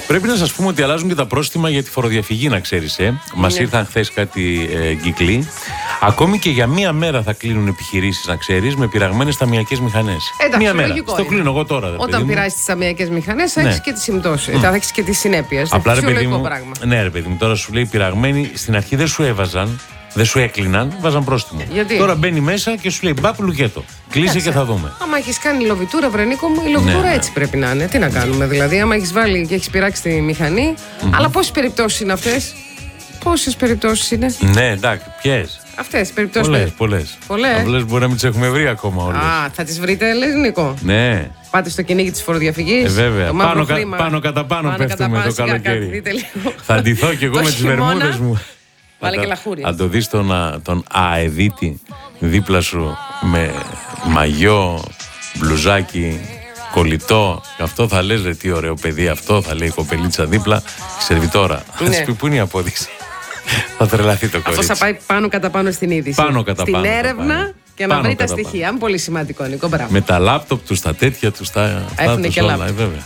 Πρέπει να σας πούμε ότι αλλάζουν και τα πρόστιμα για τη φοροδιαφυγή, να ξέρεις. Μας ήρθαν χθες κάτι κύκλοι. Ακόμη και για μία μέρα θα κλείνουν επιχειρήσεις, να ξέρεις, με πειραγμένες ταμειακές μηχανές. Εντάξει, μία μέρα. λογικό Το κλείνω εγώ τώρα. Όταν πειράζεις τις ταμειακές μηχανές, θα έχεις και τις συμπτώσεις. Θα έχεις και τις συνέπειες. Απλά ρε παιδί φυσιολογικό μου. πράγμα. Ναι, ρε παιδί μου, τώρα σου λέει πειραγμένοι. Στην αρχή δεν σου έβαζαν, δεν σου έκλειναν, βάζαν πρόστιμο. Γιατί? Τώρα μπαίνει μέσα και σου λέει μπαπ λουκέτο. Κλείσε και θα δούμε. Άμα έχεις κάνει λοβιτούρα, Βρενίκο μου, η λοβιτούρα έτσι πρέπει να είναι. Τι να κάνουμε δηλαδή, άμα έχεις βάλει και έχεις πειράξει τη μηχανή. Αλλά πόσες περιπτώσεις είναι αυτές? Πόσες περιπτώσεις είναι? Ναι, εντάξει, ποιες? Αυτές οι περιπτώσεις. Πολλές. Πολλές. Μπορεί να μην τις έχουμε βρει ακόμα όλες. Α, θα τις βρείτε, λες, Νίκο? Ναι. Πάτε στο κυνήγι της φοροδιαφυγής. Βέβαια. Το μαύρο Πάνω, χρήμα. πάνω κατά πάνω Πάνω κατά πέφτουμε πάνω, το σιγά καλοκαίρι. κάτι, δείτε λίγο. Θα ντυθώ κι εγώ Το με τις χειμώνα, βερμούδες μου. βάλε και λαχούρια. Αν το δεις τον αεδίτη δίπλα σου με μαγιό, μπλουζάκι, κολλητό, αυτό θα λες ρε τι ωραίο παιδί αυτό, θα λέει η κοπελίτσα δίπλα, η σερβιτόρα. Θα της πει πού είναι η απόδειξη. Θα τρελαθεί το κορίτσι. Αυτό θα πάει πάνω κατά πάνω στην είδηση. Πάνω κατά στην πάνω. έρευνα και να Πάνω βρει τα κατά στοιχεία. Είναι πολύ σημαντικό, Νίκο. Μπράβο. Με τα λάπτοπ τους, τα τέτοια τους, τα Έχουνε τους και όλα, λάπτοπ. βέβαια.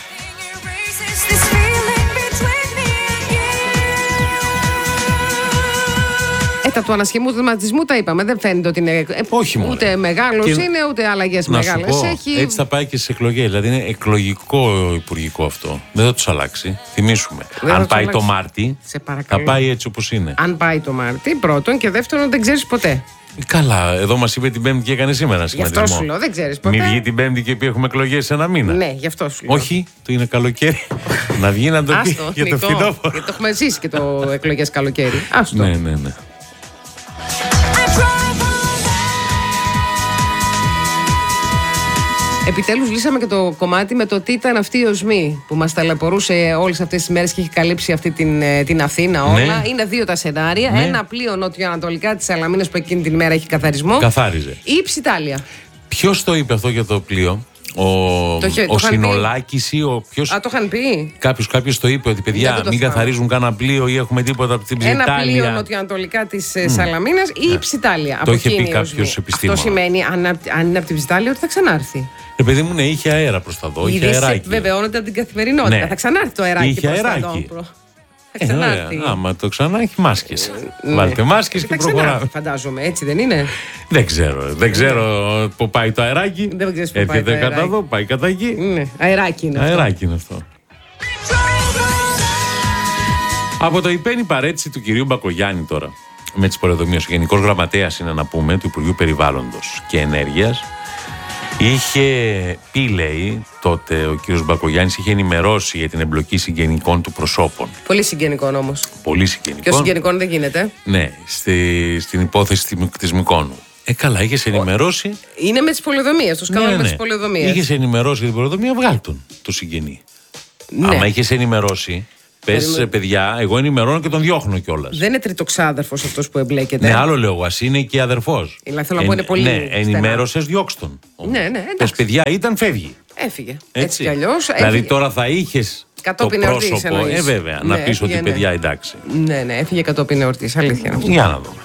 Τα του ανασχηματισμού τα είπαμε. Δεν φαίνεται ότι είναι. Όχι μόνο. Ούτε μεγάλος Και είναι, ούτε αλλαγές μεγάλες. Έτσι θα πάει και στις εκλογές. Δηλαδή είναι εκλογικό υπουργικό αυτό. Δεν θα τους αλλάξει. Θυμίσουμε. Αν πάει το Μάρτι, θα πάει έτσι όπως είναι. Αν πάει το Μάρτι, πρώτον, και δεύτερον, δεν ξέρεις ποτέ. Καλά, εδώ μας είπε την Πέμπτη και έκανε σήμερα σχηματισμό. Γι' αυτό σου λέω, δεν ξέρεις ποτέ. Μην βγει την Πέμπτη και πει έχουμε εκλογές σε ένα μήνα. Ναι, γι' αυτό σου λέω. Όχι, το είναι καλοκαίρι. Να βγει να το πει για το φθινόπωρο. Γιατί το έχουμε ζήσει και το εκλογές καλοκαίρι. Άστο. Ναι. Επιτέλους λύσαμε και το κομμάτι με το τι ήταν αυτή η οσμή που μας ταλαιπωρούσε όλες αυτές τις μέρες και έχει καλύψει αυτή την Αθήνα όλα. Ναι. Είναι δύο τα σενάρια. Ναι. Ένα πλοίο νοτιοανατολικά της Σαλαμίνας που εκείνη την ημέρα έχει καθαρισμό. Καθάριζε. Ή Ψιτάλια. Ποιος το είπε αυτό για το πλοίο? Ο Συνολάκης ή ο ποιος? Α, το είχαν πει. Κάποιος το είπε ότι παιδιά μην καθαρίζουν κανένα πλοίο ή έχουμε τίποτα από την Ψιτάλια. Ένα πλοίο νοτιοανατολικά της Σαλαμίνας ή η Ψιτάλια. Το είχε πει κάποιος επιστήμονας. Αυτό σημαίνει αν είναι από την Ψιτάλια ότι θα ξανάρθει. Παιδί μου, ναι, είχε αέρα προς τα δω. Είχε αεράκι. Βεβαιώνεται από την καθημερινότητα. Ναι. Θα ξανάρθει το αεράκι. Είχε αεράκι. Θα ξανάρθει. Άμα το ξανά έχει μάσκες. Βάλτε μάσκες και προχωράμε. Φαντάζομαι, έτσι δεν είναι? Δεν ξέρω που πάει το αεράκι. Δεν ξέρεις που πάει το Έρχεται κατά αεράκι. εδώ, πάει κατά εκεί. Ναι, αεράκι είναι αυτό. Αεράκι είναι αυτό. Από το υπένη παρέτηση του κυρίου Μπακογιάννη τώρα με τις πολεοδομίες, ο Γενικός Γραμματέας είναι να πούμε του Υπουργείου Περιβάλλοντος και Ενέργειας, είχε πει, λέει, τότε ο κύριος Μπακογιάννης είχε ενημερώσει για την εμπλοκή συγγενικών του προσώπων. Πολύ συγγενικών όμως. Πολύ συγγενικών. Και ο συγγενικών δεν γίνεται. Ναι, στην υπόθεση της Μυκόνου. Καλά, είχες ενημερώσει. Είναι με τις πολεοδομίες, τους κάναμε με τις πολεοδομίες. Είχες ενημερώσει για την πολεοδομία, βγάλ' τον το συγγενή. Ναι. Άμα είχες ενημερώσει, πες παιδιά, εγώ ενημερώνω και τον διώχνω κιόλας. Δεν είναι τριτοξάδερφος αυτός που εμπλέκεται. Ναι, άλλο λέω, ας είναι και αδερφός. Δηλαδή θέλω να πω είναι πολύ. Ναι, ενημέρωσες, διώξ' τον. Ναι, Πες παιδιά, ήταν, φεύγει. Έφυγε. Έτσι κι αλλιώς. Δηλαδή τώρα θα είχες κατόπιν το εορτής πρόσωπο. εννοείς. Βέβαια, να πεις ότι παιδιά εντάξει. Ναι, έφυγε κατόπιν εορτής. Αλήθεια. Για να δούμε.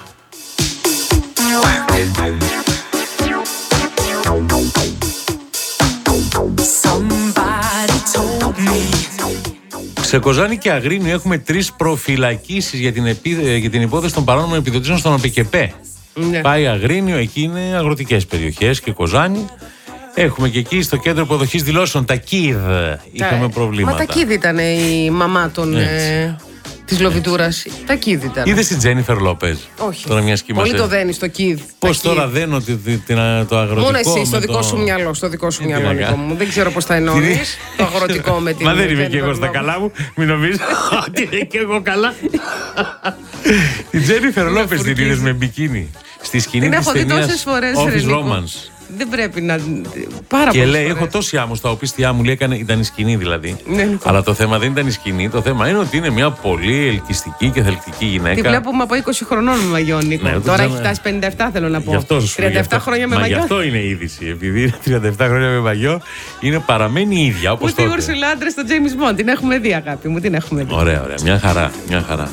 Σε Κοζάνη και Αγρίνιο έχουμε 3 προφυλακίσεις για την υπόθεση των παράνομων επιδοτήσεων στον ΟΠΕΚΕΠΕ. Ναι. Πάει Αγρίνιο, εκεί είναι αγροτικές περιοχές και Κοζάνη. Έχουμε και εκεί στο κέντρο υποδοχής δηλώσεων, τα ΚΙΔ, είχαμε προβλήματα. Μα τα ΚΙΔ ήταν η μαμά της λοβιτούρας. Τα ΚΙΔ ήταν. Είδες την Τζένιφερ Λόπεζ? Όχι. Τώρα μια σκήμασε. Πολύ το δένει στο ΚΙΔ. Πώς τώρα δένω το αγροτικό? Μόνο εσύ, στο δικό σου μυαλό, Νίκο μου. Δεν ξέρω πώς θα εννοείς το αγροτικό με την. Μα δεν είμαι και εγώ στα καλά μου, μην νομίζεις ότι είμαι και εγώ καλά. Η Τζένιφερ Λόπεζ την είδες με μπικίνι στη σκηνή της ταινίας Office Romance? Δεν πρέπει να. Πάρα και πολύ. λέει: έχω τόση άμμο στα οπίστια μου, λέει, ήταν η σκηνή δηλαδή. Ναι, αλλά το θέμα δεν ήταν η σκηνή. Το θέμα είναι ότι είναι μια πολύ ελκυστική και θελκτική γυναίκα. Τη βλέπουμε από 20 χρονών με μαγιό, Νίκο. Ναι, τώρα έχει φτάσει 57, θέλω να πω. Γι' αυτό σου 37 χρόνια με μαγιό. Γι' αυτό είναι η είδηση. Επειδή είναι 37 χρόνια με μαγιό, παραμένει η ίδια. Όπως ούτε η Ούρσουλα άντρε στο James Bond. Την έχουμε δει, αγάπη μου. Την έχουμε δει. Ωραία. Μια χαρά.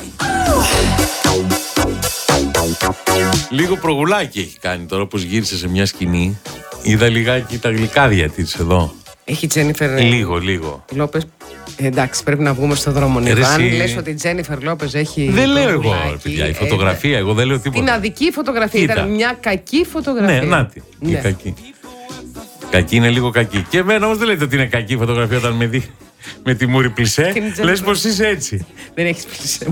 Λίγο προγουλάκι έχει κάνει τώρα, όπως γύρισε σε μια σκηνή. Είδα λιγάκι τα γλυκάδια της εδώ. Έχει Τζένιφερ. Λίγο. Λόπες. Εντάξει, πρέπει να βγούμε στον δρόμο. Αν λες ότι η Τζένιφερ Λόπες έχει. Δεν λέω εγώ, παιδιά, η φωτογραφία, εγώ δεν λέω τίποτα. Την αδική φωτογραφία. Ήταν μια κακή φωτογραφία. Ναι, νάτι. Ναι. Κακή. Κακή είναι λίγο κακή. Και εμένα όμως δεν λέτε ότι είναι κακή φωτογραφία όταν με δει με τη μούρη πλισέ. Λες πως είσαι έτσι. Δεν έχεις πλισέ.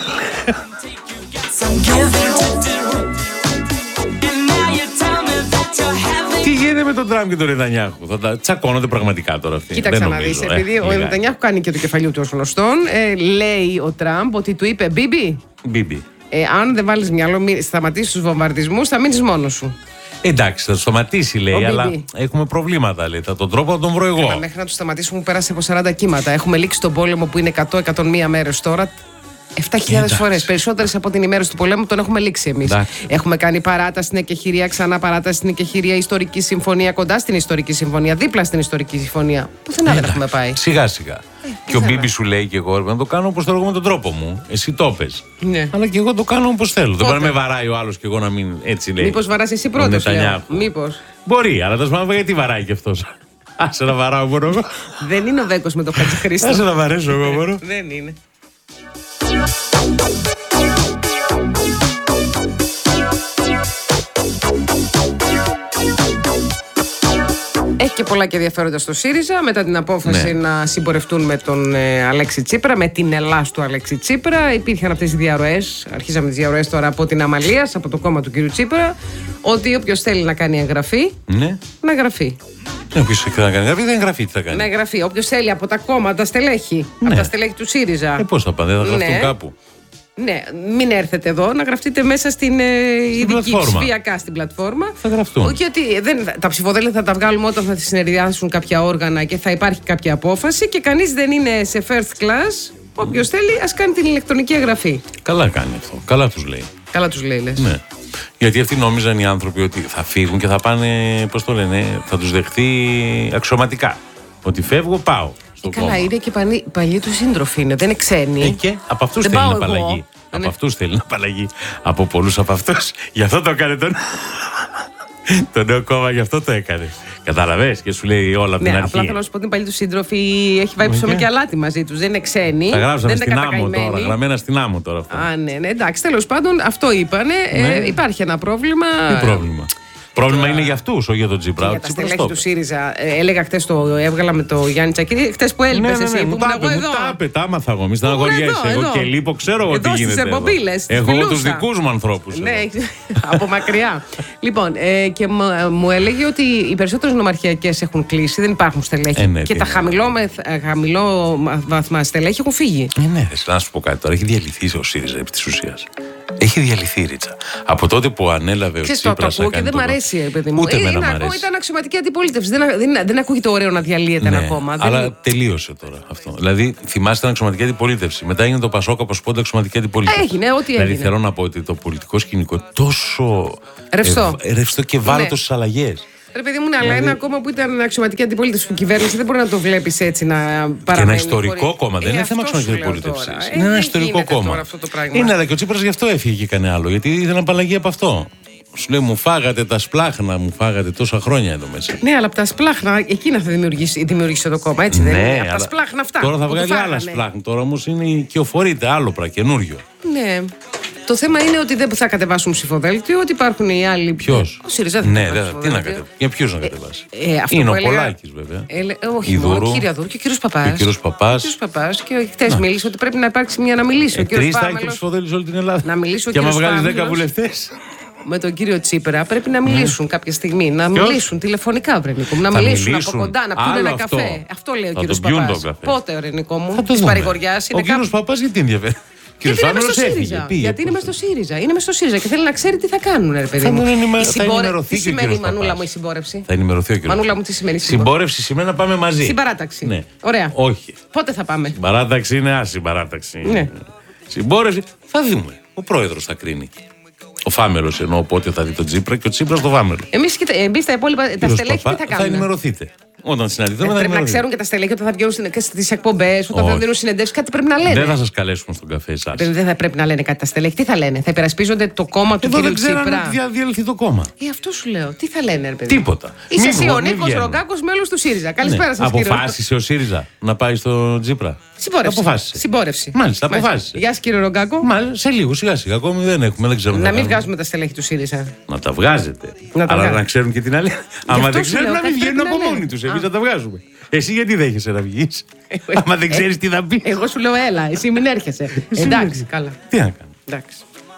Τι γίνεται με τον Τραμπ και τον Νετανιάχου? Θα τα τσακώνονται πραγματικά τώρα αυτοί? Κοίταξε να δεις, επειδή ο Νετανιάχου κάνει και το κεφαλιού του ως γνωστόν, λέει ο Τραμπ ότι του είπε Μπίμπι. Αν δεν βάλεις μυαλό, σταματήσεις τους βομβαρδισμούς, θα μείνεις μόνος σου. Εντάξει, θα το σταματήσει, λέει, αλλά έχουμε προβλήματα. Λέει. Τον τρόπο να τον βρω εγώ. Μέχρι να το σταματήσουμε, μου πέρασε από 40 κύματα. Έχουμε λήξει τον πόλεμο που είναι 100-101 μέρες τώρα. 7.000 φορές. Περισσότερες από την ημέρα του πολέμου τον έχουμε λήξει εμείς. Έχουμε κάνει παράταση στην εκεχηρία, ξανά παράταση στην εκεχηρία, ιστορική συμφωνία, κοντά στην ιστορική συμφωνία, δίπλα στην ιστορική συμφωνία. Πουθενά δεν έχουμε πάει. Σιγά-σιγά. Και ο Μπίμπι σου λέει και εγώ να το κάνω όπως θέλω εγώ με τον τρόπο μου. Εσύ το πες. Ναι. Αλλά και εγώ το κάνω όπως θέλω. Δεν μπορεί να με βαράει ο άλλος και εγώ να μην έτσι λέει. Μήπως βαράς εσύ πρώτος? Μήπως. Μπορεί, αλλά τέλος πάντων γιατί βαράει και αυτός. Άσε να βαράω μπορώ εγώ. Δεν είναι ο Βέκος με το Χατζηχρήστο. Άσε να βαρέσω εγώ μπορώ. Δεν είναι. Έχει και πολλά και ενδιαφέροντα στο ΣΥΡΙΖΑ μετά την απόφαση να συμπορευτούν με τον Αλέξη Τσίπρα, με την Ελλάς του Αλέξη Τσίπρα. Υπήρχαν αυτές οι διαρροές, αρχίσαμε τις διαρροές τώρα από την Αμαλίας, από το κόμμα του κ. Τσίπρα, ότι όποιος θέλει να κάνει εγγραφή, να εγγραφεί. Όποιος θέλει να κάνει εγγραφή, δεν εγγραφεί, τι θα κάνει. Να εγγραφεί. Όποιος θέλει από τα κόμματα στελέχη, από τα στελέχη του ΣΥΡΙΖΑ. Πώς θα πάνε, θα γραφτούν κάπου. Ναι, μην έρθετε εδώ να γραφτείτε μέσα στην ειδική ψηφιακά στην πλατφόρμα. Θα γραφτούν. Γιατί τα ψηφοδέλτια θα τα βγάλουμε όταν θα συνεδριάσουν κάποια όργανα και θα υπάρχει κάποια απόφαση και κανείς δεν είναι σε first class. Όποιος θέλει, ας κάνει την ηλεκτρονική εγγραφή. Καλά κάνει αυτό. Καλά τους λέει. Καλά τους λέει, λες. Ναι. Γιατί αυτοί νόμιζαν οι άνθρωποι ότι θα φύγουν και θα πάνε, πώς το λένε, θα τους δεχθεί αξιωματικά. Ότι φεύγω, πάω. Καλά, είναι και παλιοί του σύντροφοι είναι, δεν είναι ξένοι. Και από αυτούς θέλει να απαλλαγεί. Από αυτούς θέλει να απαλλαγεί. Από πολλούς από αυτούς. Γι' αυτό το έκανε το νέο κόμμα, γι' αυτό το έκανε. Κατάλαβες και σου λέει όλα από την αρχή. Απλά θέλω να σου πω ότι είναι παλιοί του σύντροφοι, έχει βάει ψωμί και αλάτι μαζί τους. Δεν είναι ξένοι. Τα γράψαμε στην άμμο τώρα. Γραμμένα στην άμμο τώρα αυτό. Ναι, εντάξει, τέλος πάντων αυτό είπανε. Υπάρχει ένα πρόβλημα. Τι πρόβλημα? Πρόβλημα είναι για αυτούς, όχι για τον Τσίπρα. Για τα στελέχη του ΣΥΡΙΖΑ. Έλεγα χτες έβγαλα με το Γιάννη Τσακίρη. Χτες που έλειπες εσύ, που ήμουν εγώ εδώ. Τα άμαθα εγώ, μη στεναχωριέσαι. Εγώ και λείπω, ξέρω εγώ τι γίνεται. Έχω εγώ τους δικούς μου ανθρώπους. Ναι, από μακριά. Λοιπόν, και μου έλεγε ότι οι περισσότερες νομαρχιακές έχουν κλείσει, δεν υπάρχουν στελέχη. Και τα χαμηλόβαθμα στελέχη έχουν φύγει. Ναι, να σου πω κάτι τώρα. Έχει διαλυθεί ο ΣΥΡΙΖΑ επί της ουσίας. Έχει διαλυθεί, Ρίτσα. Από τότε που ανέλαβε ο Τσίπρας. Το ακούω και δεν μ' αρέσει, παιδί μου. Ούτε εμένα μ' αρέσει. Ήταν αξιωματική αντιπολίτευση. Δεν ακούγεται ωραίο να διαλύεται ένα κόμμα. Αλλά τελείωσε τώρα αυτό. Δηλαδή, θυμάστε την αξιωματική αντιπολίτευση. Μετά έγινε το Πασόκ, όπως πότε αξιωματική αντιπολίτευση. Έγινε, ό,τι έγινε. Δηλαδή, θέλω να πω ότι το πολιτικό σκηνικό τόσο ρευστό και βάλωτο στις αλλαγές. Ρε παιδί μου, αλλά ένα κόμμα που ήταν αξιωματική αντιπολίτευση που κυβέρνησε δεν μπορεί να το βλέπει έτσι να παραμένει. Και ένα ιστορικό κόμμα, δεν είναι θέμα αξιωματική αντιπολίτευση. Είναι ένα ιστορικό κόμμα. Είναι, αλλά και ο Τσίπρας γι' αυτό έφυγε και κανένα άλλο. Γιατί ήθελε απαλλαγή από αυτό. Σου λέει, μου φάγατε τα σπλάχνα, μου φάγατε τόσα χρόνια εδώ μέσα. Ναι, αλλά από τα σπλάχνα εκείνα θα δημιουργήσει το κόμμα, έτσι δεν είναι? Από τα σπλάχνα αυτά. Τώρα θα βγάλει άλλα σπλάχνα. Τώρα όμως είναι οικειοφορείται, άλλο καινούριο. Ναι. Το θέμα είναι ότι δεν θα κατεβάσουν ψηφοδέλτιο, ότι υπάρχουν οι άλλοι. Ποιος? Ο ΣΥΡΙΖΑ δεν τι να κατεβάσει. Για ποιους να κατεβάσει? Είναι ο Πολάκης, βέβαια. Όχι, μόνο κύριε Δούρου και ο κύριος Παπάς. Και χτες μίλησε ότι πρέπει να υπάρξει μια αναμιλήση. Τρεις θα έχει το ψηφοδέλτιο σε όλη την Ελλάδα. Να μιλήσει ο κύριος Παπάς. Και άμα βγάλει 10 βουλευτές. Με τον κύριο Τσίπρα πρέπει να μιλήσουν κάποια στιγμή. Να μιλήσουν τηλεφωνικά, Βρενικό μου. Να μιλήσουν από κοντά, να πιούν ένα καφέ. Αυτό λέει ο κύριος Παπάς. Πότε, Βρενικό μου, τη παρηγοριά είναι. Ο κύριος Παπάς γιατί ενδιαφέρει? Γιατί είναι μες στο ΣΥΡΙΖΑ. Γιατί είναι μες στο ΣΥΡΙΖΑ. Είναι μες στο ΣΥΡΙΖΑ και θέλει να ξέρει τι θα κάνουν, ρε παιδί μου. Τι σημαίνει η Μανούλα μου η συμπόρευση? Θα ενημερωθεί ο κύριος. Μανούλα μου, τι σημαίνει η συμπόρευση? Σημαίνει να πάμε μαζί. Συμπαράταξη. Ναι. Ωραία. Όχι. Πότε θα πάμε? Συμπαράταξη είναι ασυμπαράταξη. Ναι. Συμπόρευση θα δούμε. Ο πρόεδρος θα κρίνει. Ο Φάμελος εννοώ πότε θα δει τον Τσίπρα και ο Τσίπρας το Φάμελο. Εμείς τα υπόλοιπα, τα στελέχη τι θα κάνουμε? Θα ενημερωθείτε. Όταν συναντηθούμε. Πρέπει να ξέρουν και τα στελέχη όταν θα βγαίνουν στις εκπομπές, όταν θα δίνουν συνεντεύξεις, κάτι πρέπει να λένε. Δεν θα σας καλέσουμε στον καφέ εσάς. Δεν θα πρέπει να λένε κάτι τα στελέχη. Τι θα λένε, θα υπερασπίζονται το κόμμα του κ. Τσίπρα. Δεν ξέρω αν διαλυθεί το κόμμα. Αυτό σου λέω. Τι θα λένε, ρε παιδί. Τίποτα. Είσαι εσύ ο Νίκος Ρογκάκος, μέλος του ΣΥΡΙΖΑ. Καλησπέρα σας, κύριε. Αποφάσισε ο ΣΥΡΙΖΑ να πάει στο Τσίπρα. Συμπόρευση. Μάλιστα, αποφάσισε. Γεια σας, κύριε Ρογκάκο. Σε λίγο, σιγά-σιγά. Ακόμη δεν έχουμε, δεν ξέρουμε. Να μην βγάζουμε τα στελέχη του ΣΥΡΙΖΑ. Να τα βγάζετε. Αλλά να ξέρουν και την άλλη. Άμα δεν ξέρουν, να μην βγαίνουν από μόνοι τους. Εμείς να τα βγάζουμε. Εσύ γιατί δέχεσαι να βγεις? Άμα δεν ξέρεις τι θα πεις. Εγώ σου λέω έλα, εσύ μην έρχεσαι. Εντάξει, καλά. Τι να κάνω. Εντάξει.